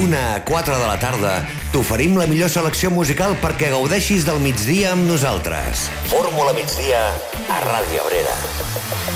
d'1 a 4 de la tarda t'oferim la millor selecció musical perquè gaudeixis del migdia amb nosaltres. Fórmula Migdia a Ràdio Abrera.